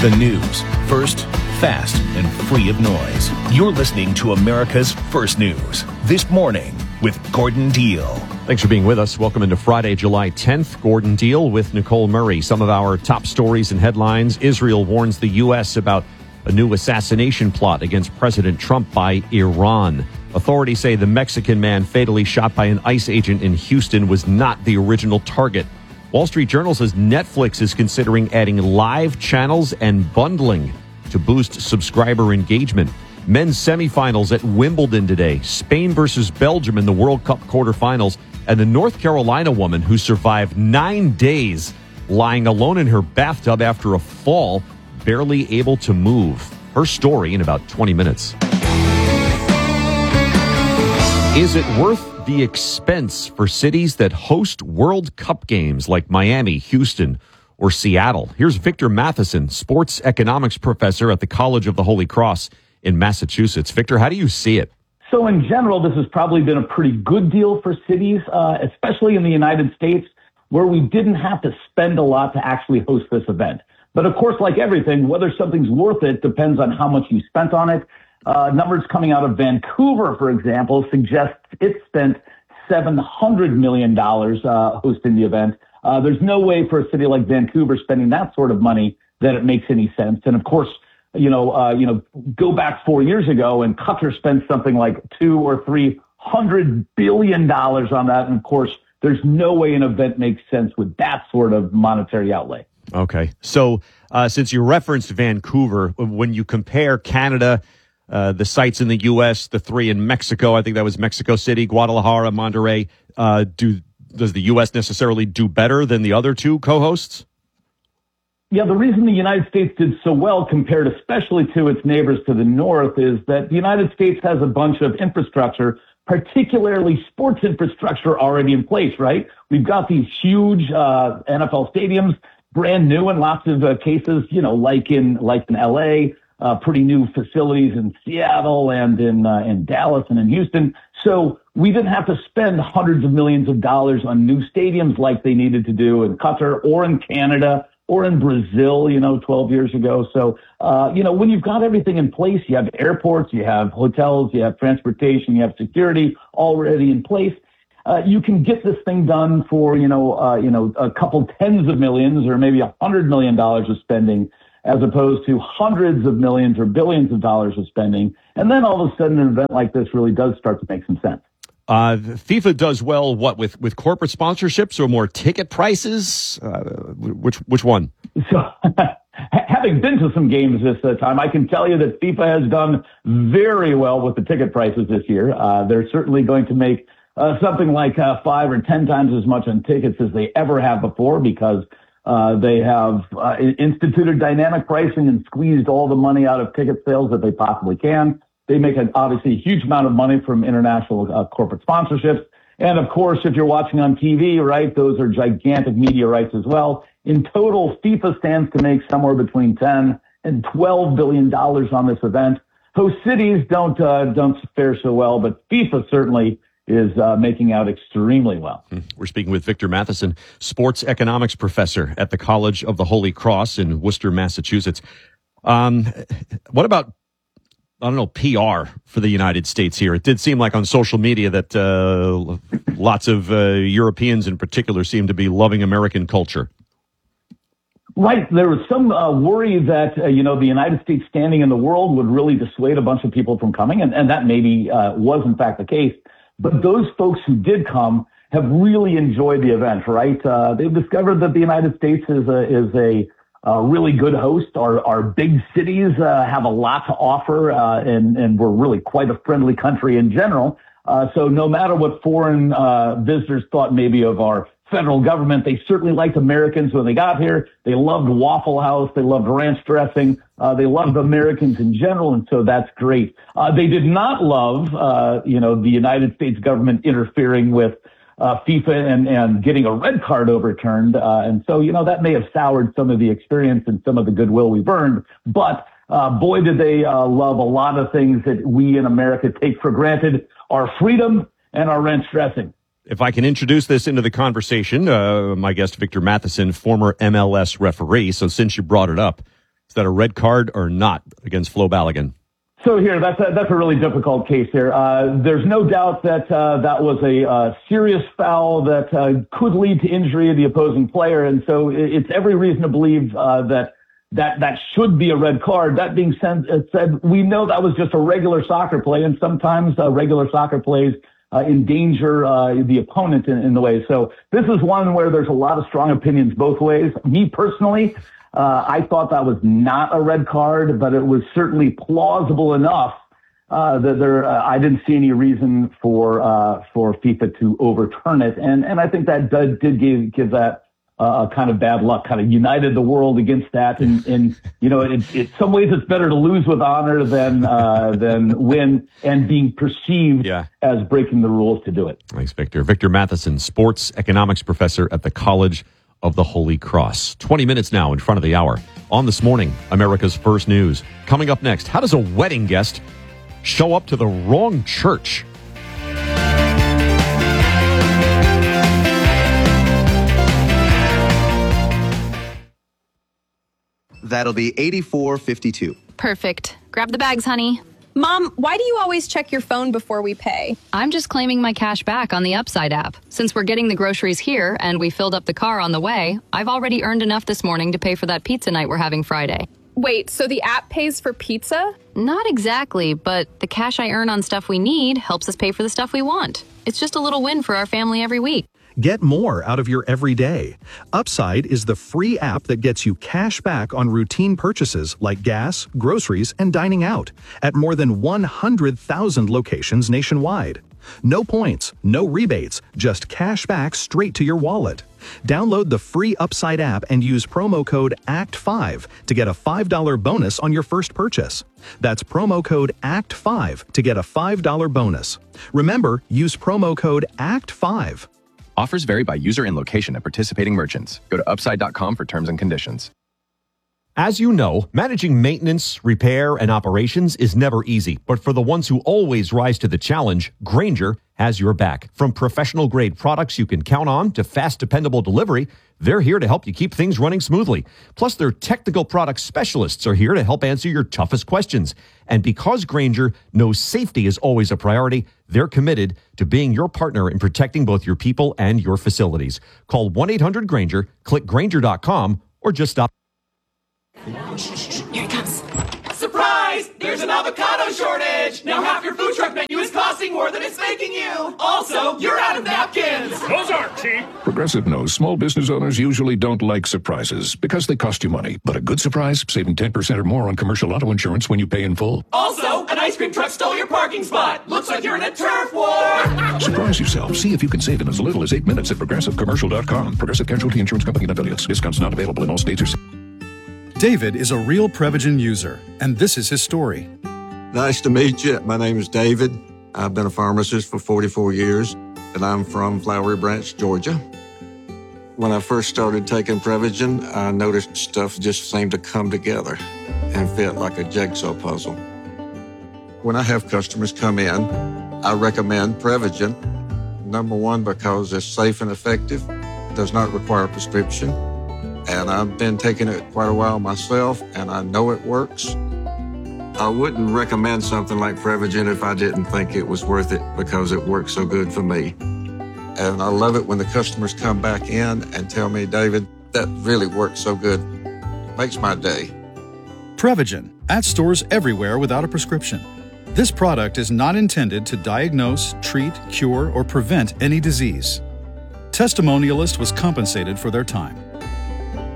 The news, first, fast, and free of noise. You're listening to America's First News. This morning with Gordon Deal. Thanks for being with us. Welcome into Friday, July 10th. Gordon Deal with Nicole Murray. Some of our top stories and headlines. Israel warns the U.S. about a new assassination plot against President Trump by Iran. Authorities say the Mexican man fatally shot by an ICE agent in Houston was not the original target. Wall Street Journal says Netflix is considering adding live channels and bundling to boost subscriber engagement. Men's semifinals at Wimbledon today. Spain versus Belgium in the World Cup quarterfinals. And the North Carolina woman who survived 9 days lying alone in her bathtub after a fall, barely able to move. Her story in about 20 minutes. Is it worth the expense for cities that host World Cup games like Miami, Houston, or Seattle? Here's Victor Matheson, sports economics professor at the College of the Holy Cross in Massachusetts. Victor, how do you see it? So in general, this has probably been a pretty good deal for cities, especially in the United States, where we didn't have to spend a lot to actually host this event. But of course, like everything, whether something's worth it depends on how much you spent on it. Numbers coming out of Vancouver, for example, suggest it spent $700 million hosting the event. There's no way for a city like Vancouver spending that sort of money that it makes any sense. And of course, go back 4 years ago and Qatar spent something like $200 or $300 billion on that. And of course, there's no way an event makes sense with that sort of monetary outlay. Okay. So since you referenced Vancouver, when you compare Canada, the sites in the U.S., the three in Mexico, I think that was Mexico City, Guadalajara, Monterrey, does the U.S. necessarily do better than the other two co-hosts? Yeah, the reason the United States did so well compared especially to its neighbors to the north is that the United States has a bunch of infrastructure, particularly sports infrastructure already in place, right? We've got these huge NFL stadiums, brand new in lots of cases, like in L.A., pretty new facilities in Seattle and in Dallas and in Houston. So we didn't have to spend hundreds of millions of dollars on new stadiums like they needed to do in Qatar or in Canada or in Brazil, 12 years ago. So, when you've got everything in place, you have airports, you have hotels, you have transportation, you have security already in place. You can get this thing done for, a couple tens of millions or maybe $100 million of spending, as opposed to hundreds of millions or billions of dollars of spending. And then all of a sudden, an event like this really does start to make some sense. FIFA does well, with corporate sponsorships or more ticket prices? Which one? So, having been to some games this time, I can tell you that FIFA has done very well with the ticket prices this year. They're certainly going to make something like 5 or 10 times as much on tickets as they ever have before, because they have instituted dynamic pricing and squeezed all the money out of ticket sales that they possibly can. They make obviously a huge amount of money from international corporate sponsorships. And of course, if you're watching on TV, right, those are gigantic media rights as well. In total, FIFA stands to make somewhere between $10 and $12 billion on this event. Host cities don't fare so well, but FIFA certainly is making out extremely well. We're speaking with Victor Matheson, sports economics professor at the College of the Holy Cross in Worcester, Massachusetts. What about, PR for the United States here? It did seem like on social media that lots of Europeans in particular seem to be loving American culture. Right. There was some worry that, the United States standing in the world would really dissuade a bunch of people from coming. And that maybe was in fact the case. But those folks who did come have really enjoyed the event, right? They've discovered that the United States is a really good host. Our big cities have a lot to offer, and we're really quite a friendly country in general. So no matter what foreign visitors thought maybe of our federal government, they certainly liked Americans when they got here. They loved Waffle House. They loved ranch dressing. They loved Americans in general, and so that's great. They did not love, the United States government interfering with FIFA and getting a red card overturned. And so, that may have soured some of the experience and some of the goodwill we've earned. But boy, did they love a lot of things that we in America take for granted, our freedom and our ranch dressing. If I can introduce this into the conversation, my guest, Victor Matheson, former MLS referee. So since you brought it up, Is that a red card or not against Flo Balogun? So here, that's a really difficult case here. There's no doubt that that was a serious foul that could lead to injury of the opposing player, and so it's every reason to believe that should be a red card. That being said, we know that was just a regular soccer play, and sometimes regular soccer plays endanger the opponent in the way. So this is one where there's a lot of strong opinions both ways. Me personally, I thought that was not a red card, but it was certainly plausible enough that I didn't see any reason for FIFA to overturn it, and I think that did give that kind of bad luck, kind of united the world against that, and you know, in some ways it's better to lose with honor than win and being perceived as breaking the rules to do it. Thanks, Victor. Victor Matheson, sports economics professor at the College of the Holy Cross. 20 minutes now in front of the hour. On This Morning, America's First News. Coming up next, how does a wedding guest show up to the wrong church? That'll be $84.52. Perfect. Grab the bags, honey. Mom, why do you always check your phone before we pay? I'm just claiming my cash back on the Upside app. Since we're getting the groceries here and we filled up the car on the way, I've already earned enough this morning to pay for that pizza night we're having Friday. Wait, so the app pays for pizza? Not exactly, but the cash I earn on stuff we need helps us pay for the stuff we want. It's just a little win for our family every week. Get more out of your everyday. Upside is the free app that gets you cash back on routine purchases like gas, groceries, and dining out at more than 100,000 locations nationwide. No points, no rebates, just cash back straight to your wallet. Download the free Upside app and use promo code ACT5 to get a $5 bonus on your first purchase. That's promo code ACT5 to get a $5 bonus. Remember, use promo code ACT5. Offers vary by user and location at participating merchants. Go to upside.com for terms and conditions. As you know, managing maintenance, repair, and operations is never easy. But for the ones who always rise to the challenge, Grainger has your back. From professional-grade products you can count on to fast, dependable delivery, they're here to help you keep things running smoothly. Plus, their technical product specialists are here to help answer your toughest questions. And because Grainger knows safety is always a priority, they're committed to being your partner in protecting both your people and your facilities. Call 1-800-GRAINGER, click Grainger.com, or just stop. Here it comes. Surprise! There's an avocado shortage! Now half your food truck menu is costing more than it's making you! Also, you're out of napkins! Those aren't cheap! Progressive knows small business owners usually don't like surprises because they cost you money. But a good surprise, saving 10% or more on commercial auto insurance when you pay in full. Also, an ice cream truck stole your parking spot! Looks like you're in a turf war! Surprise yourself. See if you can save in as little as 8 minutes at ProgressiveCommercial.com. Progressive Casualty Insurance Company and affiliates. Discounts not available in all states or... David is a real Prevagen user, and this is his story. Nice to meet you. My name is David. I've been a pharmacist for 44 years, and I'm from Flowery Branch, Georgia. When I first started taking Prevagen, I noticed stuff just seemed to come together and fit like a jigsaw puzzle. When I have customers come in, I recommend Prevagen. Number one, because it's safe and effective, does not require a prescription. And I've been taking it quite a while myself, and I know it works. I wouldn't recommend something like Prevagen if I didn't think it was worth it because it works so good for me. And I love it when the customers come back in and tell me, David, that really works so good. It makes my day. Prevagen, at stores everywhere without a prescription. This product is not intended to diagnose, treat, cure, or prevent any disease. Testimonialist was compensated for their time.